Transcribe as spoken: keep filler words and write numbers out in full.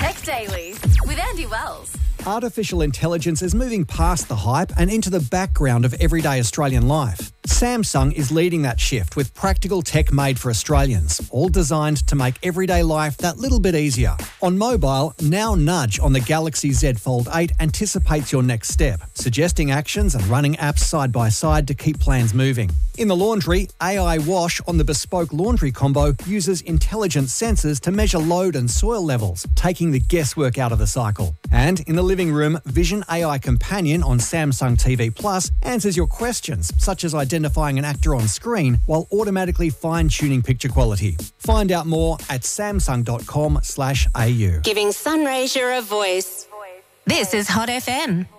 Tech Daily with Andy Wells. Artificial intelligence is moving past the hype and into the background of everyday Australian life. Samsung is leading that shift with practical tech made for Australians, all designed to make everyday life that little bit easier. On mobile, Now Nudge on the Galaxy Z Fold eight anticipates your next step, suggesting actions and running apps side by side to keep plans moving. In the laundry, A I Wash on the bespoke laundry combo uses intelligent sensors to measure load and soil levels, taking the guesswork out of the cycle. And in the living room, Vision A I Companion on Samsung T V Plus answers your questions, such as identifying an actor on screen while automatically fine-tuning picture quality. Find out more at samsung.com slash au. Giving Sunraysia a voice. This is Hot F M.